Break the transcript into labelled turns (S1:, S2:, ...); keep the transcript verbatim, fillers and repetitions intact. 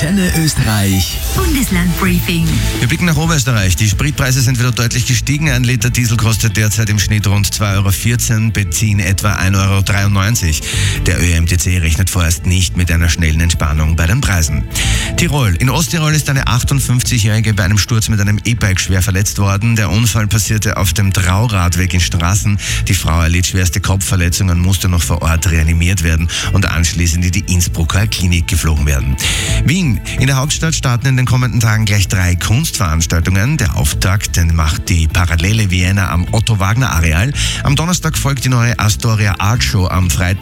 S1: Antenne Österreich.
S2: Bundeslandbriefing.
S3: Wir blicken nach Oberösterreich. Die Spritpreise sind wieder deutlich gestiegen. Ein Liter Diesel kostet derzeit im Schnitt rund zwei Euro vierzehn, Benzin etwa ein Euro dreiundneunzig. Der Ö M T C rechnet vorerst nicht mit einer schnellen Entspannung bei den Preisen. Tirol. In Osttirol ist eine achtundfünfzigjährige bei einem Sturz mit einem E-Bike schwer verletzt worden. Der Unfall passierte auf dem Trauradweg in Straßen. Die Frau erlitt schwerste Kopfverletzungen, musste noch vor Ort reanimiert werden und anschließend in die Innsbrucker Klinik geflogen werden. Wien. In der Hauptstadt starten in den kommenden Tagen gleich drei Kunstveranstaltungen. Der Auftakt, den macht die Parallele Vienna am Otto-Wagner-Areal. Am Donnerstag folgt die neue Astoria Art Show, am Freitag